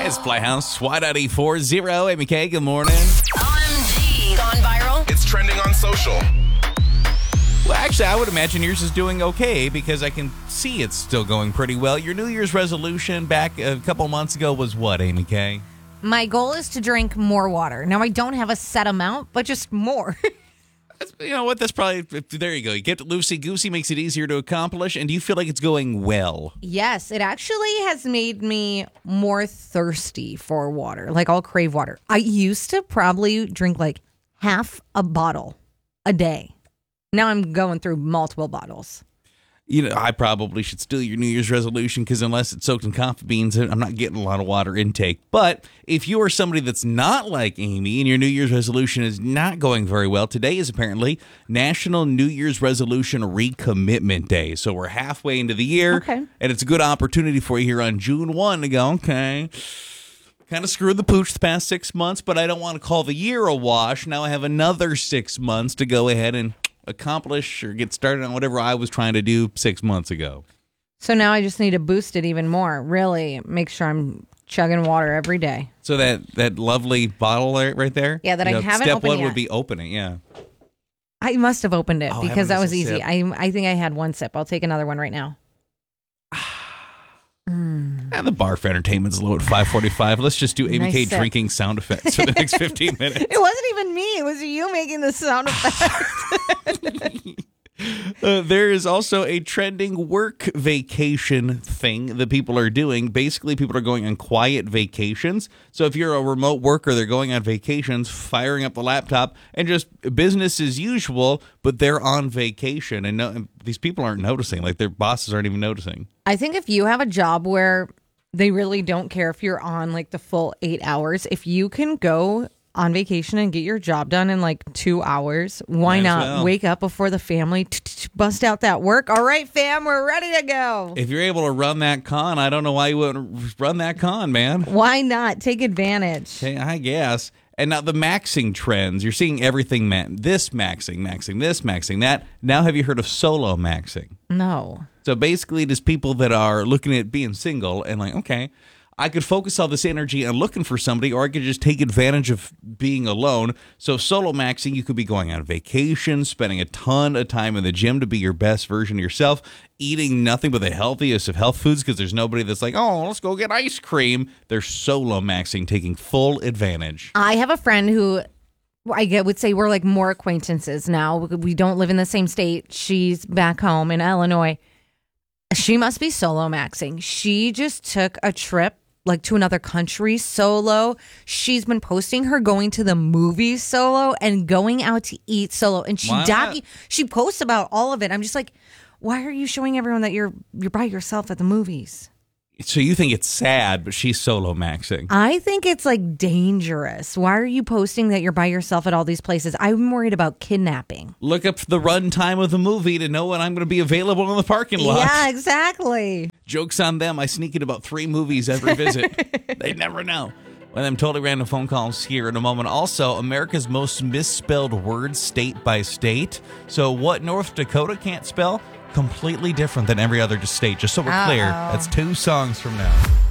It's Playhouse, Y.E40, Amy K, good morning. OMG. Gone viral. It's trending on social. Well, actually, I would imagine yours is doing okay because I can see it's still going pretty well. Your New Year's resolution back a couple months ago was what, Amy K? My goal is to drink more water. Now, I don't have a set amount, but just more. You know what? That's probably, there you go. You get loosey-goosey, makes it easier to accomplish, and do you feel like it's going well? Yes, it actually has made me more thirsty for water. Like, I'll crave water. I used to probably drink like half a bottle a day. Now I'm going through multiple bottles. You know, I probably should steal your New Year's resolution because unless it's soaked in coffee beans, I'm not getting a lot of water intake. But if you are somebody that's not like Amy and your New Year's resolution is not going very well, today is apparently National New Year's Resolution Recommitment Day. So we're halfway into the year, Okay. And it's a good opportunity for you here on June 1 to go, okay, kind of screwed the pooch the past 6 months, but I don't want to call the year a wash. Now I have another 6 months to go ahead and accomplish or get started on whatever I was trying to do 6 months ago. So now I just need to boost it even more. Really make sure I'm chugging water every day. So that lovely bottle right there? Yeah, that I haven't step opened one yet. would be opening, yeah. I must have opened it Oh, because that having was a easy. sip. I think I had one sip. I'll take another one right now. And the bar for entertainment's low at 5:45. Let's just do Amy Nice K sip. drinking sound effects for the next 15 minutes. It wasn't even me. It was you making the sound effect. There is also a trending work vacation thing that people are doing. Basically, people are going on quiet vacations. So if you're a remote worker, they're going on vacations, firing up the laptop, and just business as usual, but they're on vacation. And these people aren't noticing. Like, their bosses aren't even noticing. I think if you have a job where they really don't care if you're on like the full 8 hours, if you can go on vacation and get your job done in like 2 hours, why Might as not well. wake up before the family, bust out that work? All right, fam, we're ready to go. If you're able to run that con, I don't know why you wouldn't run that con, man. Why not take advantage? Okay, I guess. And now the maxing trends. You're seeing everything, this maxing, this maxing, that. Now have you heard of solo maxing? No. So basically, it is people that are looking at being single and like, okay, I could focus all this energy on looking for somebody, or I could just take advantage of being alone. So solo maxing, you could be going on vacation, spending a ton of time in the gym to be your best version of yourself, eating nothing but the healthiest of health foods because there's nobody that's like, oh, let's go get ice cream. They're solo maxing, taking full advantage. I have a friend who would say we're like more acquaintances now. We don't live in the same state. She's back home in Illinois. She must be solo maxing. She just took a trip like to another country solo. She's been posting her going to the movies solo and going out to eat solo. And Why not? she posts about all of it. I'm just like, why are you showing everyone that you're by yourself at the movies? So you think it's sad, but she's solo maxing. I think it's like dangerous. Why are you posting that you're by yourself at all these places? I'm worried about kidnapping. Look up the run time of the movie to know when I'm going to be available in the parking lot. Yeah, exactly. Joke's on them. I sneak in about 3 movies every visit. They never know. One of them totally random phone calls here in a moment. Also, America's most misspelled words state by state. So what North Dakota can't spell, completely different than every other state. Just so we're clear, that's 2 songs from now.